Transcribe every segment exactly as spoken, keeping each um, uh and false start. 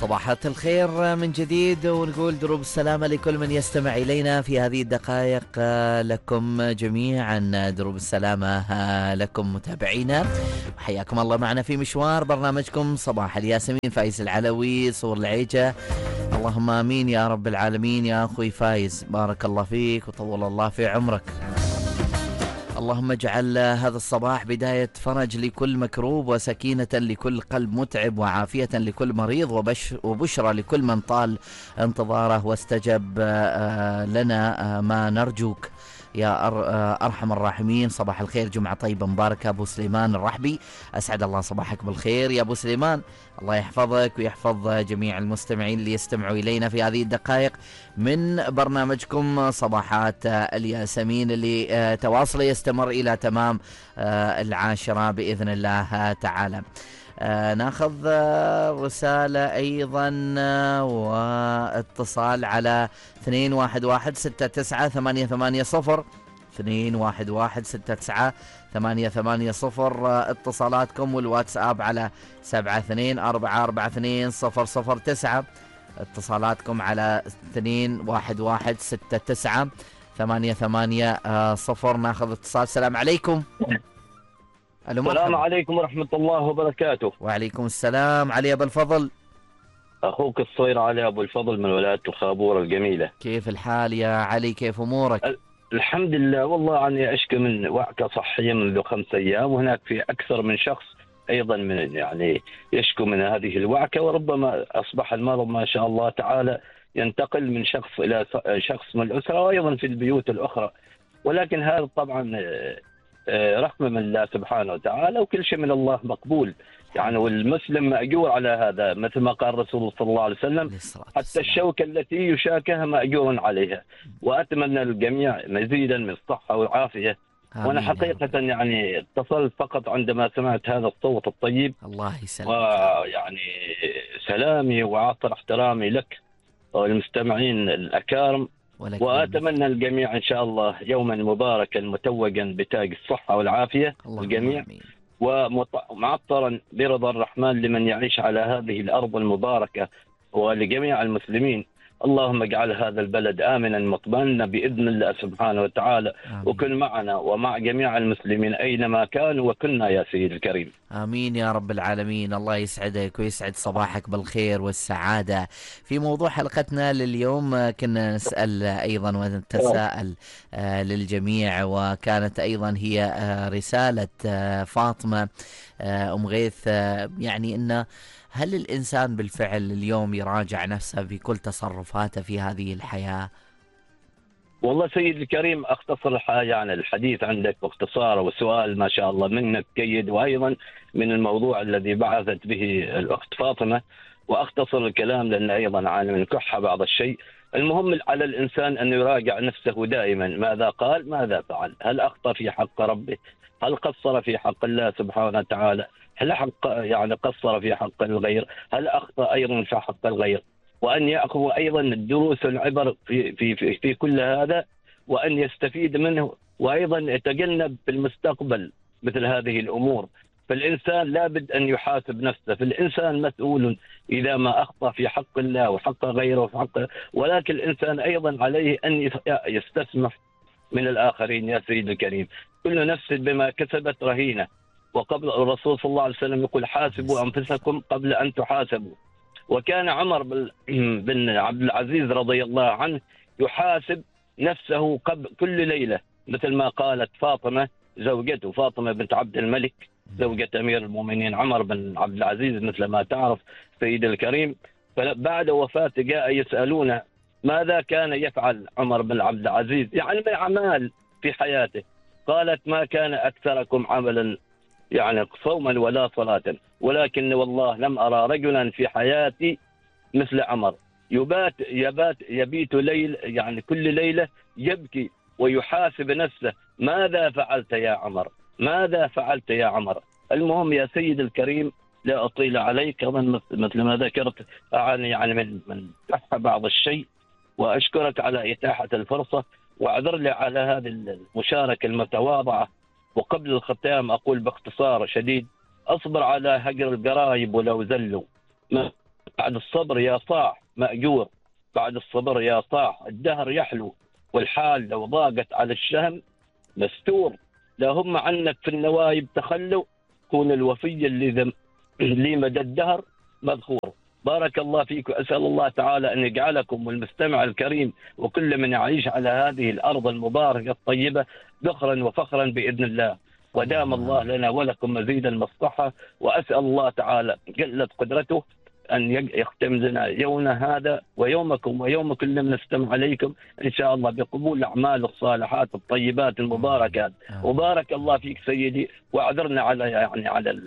صباحات الخير من جديد، ونقول دروب السلامة لكل من يستمع إلينا في هذه الدقائق. لكم جميعا دروب السلامة لكم متابعينا، وحياكم الله معنا في مشوار برنامجكم صباح الياسمين. فايز العلوي، صور العيجة. اللهم آمين يا رب العالمين يا أخوي فايز، بارك الله فيك وطول الله في عمرك. اللهم اجعل هذا الصباح بداية فرج لكل مكروب، وسكينة لكل قلب متعب، وعافية لكل مريض، وبش وبشرى لكل من طال انتظاره واستجب لنا ما نرجوك يا أرحم الراحمين. صباح الخير، جمعة طيبة مباركة. أبو سليمان الرحبي، أسعد الله صباحك بالخير يا أبو سليمان. الله يحفظك ويحفظ جميع المستمعين اللي يستمعوا إلينا في هذه الدقائق من برنامجكم صباحات الياسمين، اللي تواصل يستمر إلى تمام العاشرة بإذن الله تعالى. آه ناخذ آه رسالة أيضا آه واتصال على اثنين واحد واحد ستة تسعة ثمانية ثمانية صفر اثنين واحد واحد ستة تسعة ثمانية ثمانية صفر. آه اتصالاتكم والواتساب على سبعة اثنين أربعة أربعة اثنين صفر صفر تسعة. اتصالاتكم على اثنين واحد واحد ستة تسعة ثمانية ثمانية آه صفر. ناخذ اتصال. السلام عليكم. السلام عليكم ورحمة الله وبركاته. وعليكم السلام. علي أبو الفضل، أخوك الصغير علي أبو الفضل من ولاية الخابور الجميلة. كيف الحال يا علي؟ كيف أمورك؟ الحمد لله، والله أني أشكي من وعكة صحية منذ خمس أيام، وهناك في أكثر من شخص أيضا من يعني يشكو من هذه الوعكة، وربما أصبح المرض ما شاء الله تعالى ينتقل من شخص إلى شخص من الأسرة وأيضا في البيوت الأخرى، ولكن هذا طبعا رحمة من الله سبحانه وتعالى، وكل شيء من الله مقبول يعني، والمسلم مأجور على هذا مثل ما قال الرسول صلى الله عليه وسلم: حتى الشوكة التي يشاكها مأجور عليها. وأتمنى للجميع مزيدا من الصحة والعافية. وأنا حقيقة يعني اتصلت فقط عندما سمعت هذا الصوت الطيب. الله يسلمك. ويعني سلامي وعاطر احترامي لك والمستمعين الأكارم، وأتمنى الجميع إن شاء الله يوما مباركا متوجا بتاج الصحة والعافية الجميع، ومعطرا برضا الرحمن لمن يعيش على هذه الأرض المباركة ولجميع المسلمين. اللهم اجعل هذا البلد آمنا مطمئنا بإذن الله سبحانه وتعالى. آمين. وكن معنا ومع جميع المسلمين أينما كانوا وكنا يا سيد الكريم. آمين يا رب العالمين. الله يسعدك ويسعد صباحك بالخير والسعادة. في موضوع حلقتنا لليوم كنا نسأل أيضا ونتساءل آه للجميع، وكانت أيضا هي آه رسالة آه فاطمة آه أم غيث، آه يعني إنه هل الإنسان بالفعل اليوم يراجع نفسه في كل تصرفاته في هذه الحياة؟ والله سيد الكريم أختصر الحياة يعني الحديث عندك باختصار، وسؤال ما شاء الله منك جيد، وأيضا من الموضوع الذي بعثت به الأخت فاطمة، وأختصر الكلام لأن أيضا عاني من كحة بعض الشيء. المهم على الإنسان أن يراجع نفسه دائما، ماذا قال ماذا فعل، هل أخطأ في حق ربه، هل قصر في حق الله سبحانه وتعالى، هل حق يعني قصر في حق الغير، هل أخطأ أيضا في حق الغير، وأن يأخذ أيضا الدروس والعبر في, في, في, في كل هذا، وأن يستفيد منه، وأيضا يتجنب في المستقبل مثل هذه الأمور. فالإنسان لابد أن يحاسب نفسه، فالإنسان مسؤول إذا ما أخطأ في حق الله وحق غيره وفي حق، ولكن الإنسان أيضا عليه أن يستسمح من الآخرين يا سيد الكريم. كل نفس بما كسبت رهينة، وقبل الرسول صلى الله عليه وسلم يقول: حاسبوا أنفسكم قبل أن تحاسبوا. وكان عمر بن عبد العزيز رضي الله عنه يحاسب نفسه قبل كل ليلة، مثل ما قالت فاطمة زوجته، فاطمة بنت عبد الملك زوجة أمير المؤمنين عمر بن عبد العزيز مثل ما تعرف سيد الكريم. فبعد وفاته جاء يسألونه ماذا كان يفعل عمر بن عبد العزيز يعني من أعمال في حياته. قالت: ما كان أكثركم عملا يعني صوما ولا صلاة، ولكن والله لم أرى رجلا في حياتي مثل عمر، يبات يبات يبيت ليل يعني كل ليلة يبكي ويحاسب نفسه: ماذا فعلت يا عمر، ماذا فعلت يا عمر. المهم يا سيد الكريم لا أطيل عليك، أظن مثل ما ذكرت أعاني يعني من من بعض الشيء، وأشكرك على إتاحة الفرصة، وأعذر لي على هذه المشاركة المتواضعة. وقبل الختام أقول باختصار شديد: أصبر على هجر القرايب ولو زلوا، ما بعد الصبر يا صاح مأجور، بعد الصبر يا صاح الدهر يحلو، والحال لو ضاقت على الشهم مستور. لا هم عنك في النوايب تخلوا، كون الوفي اللي ذم اللي مدى الدهر مذخور. بارك الله فيك، وأسأل الله تعالى أن يجعلكم والمستمع الكريم وكل من يعيش على هذه الأرض المباركة الطيبة ذخرا وفخرا بإذن الله، ودام الله لنا ولكم مزيد المصلحة. وأسأل الله تعالى جلت قدرته أن يختم لنا يومنا هذا ويومكم ويوم كل من استمع عليكم إن شاء الله بقبول الأعمال الصالحات الطيبات المباركات. وبارك الله فيك سيدي، وأعذرنا على يعني على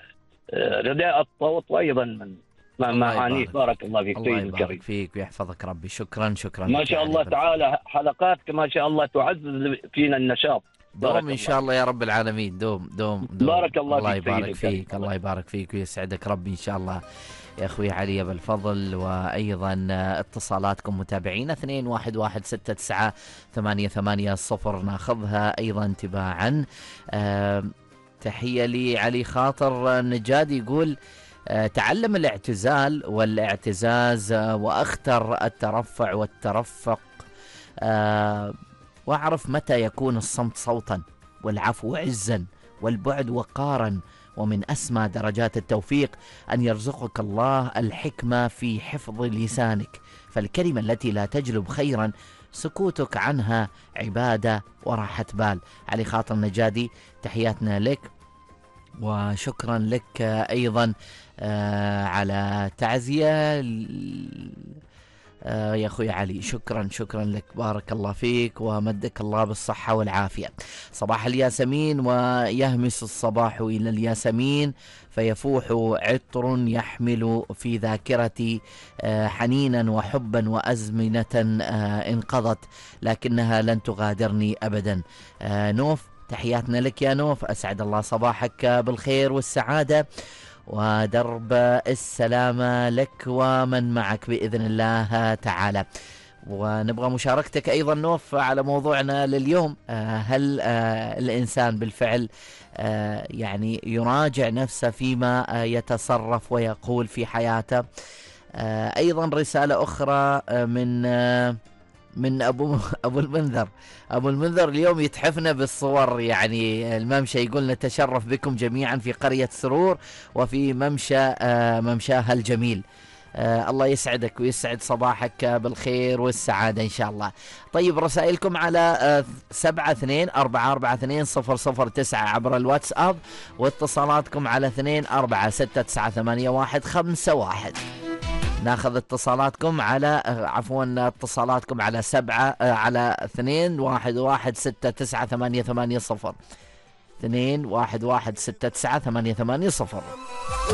رداء الصوت، وأيضا من معانيه. بارك الله فيك سيدي الكريم. الله يبارك فيك ويحفظك ربي. شكرا شكرا ما شاء الله تعالى، حلقاتك ما شاء الله تعزز فينا النشاط. دوم إن شاء الله يا رب العالمين. دوم دوم, دوم. بارك الله, الله فيك يبارك فيك. الله يبارك فيك ويسعدك ربي إن شاء الله يا أخوي علي أبا الفضل. وأيضا اتصالاتكم متابعين اثنين واحد واحد ستة تسعة ثمانية ثمانية صفر ناخذها أيضا تباعا. أه تحية لي علي خاطر نجاد يقول أه تعلم الاعتزال والاعتزاز أه وأختر الترفع والترفق، أه واعرف متى يكون الصمت صوتا والعفو عزا والبعد وقارا. ومن أسمى درجات التوفيق أن يرزقك الله الحكمة في حفظ لسانك، فالكلمة التي لا تجلب خيرا سكوتك عنها عبادة وراحة بال. علي خاطر نجادي تحياتنا لك وشكرا لك أيضا على تعزية آه يا أخوي علي. شكرا شكرا لك، بارك الله فيك ومدك الله بالصحة والعافية. صباح الياسمين ويهمس الصباح إلى الياسمين فيفوح عطر يحمل في ذاكرتي آه حنينا وحبا وأزمنة آه انقضت لكنها لن تغادرني أبدا. آه نوف تحياتنا لك يا نوف، أسعد الله صباحك بالخير والسعادة ودرب السلامة لك ومن معك بإذن الله تعالى. ونبغى مشاركتك أيضا نوف على موضوعنا لليوم. هل الإنسان بالفعل يعني يراجع نفسه فيما يتصرف ويقول في حياته؟ أيضا رسالة أخرى من من أبو أبو المنذر. أبو المنذر اليوم يتحفنا بالصور، يعني الممشى يقول نتشرف بكم جميعا في قرية سرور وفي ممشى آه ممشاها الجميل. آه الله يسعدك ويسعد صباحك بالخير والسعادة إن شاء الله. طيب رسائلكم على آه سبعة اثنين أربعة أربعة اثنين صفر صفر تسعة عبر الواتساب، واتصالاتكم على اثنين أربعة ستة تسعة ثمانية واحد خمسة واحد. ناخذ اتصالاتكم على عفوا اتصالاتكم على سبعة على اثنين واحد واحد ستة تسعة ثمانية ثمانية صفر اثنين واحد واحد ستة تسعة ثمانية ثمانية صفر.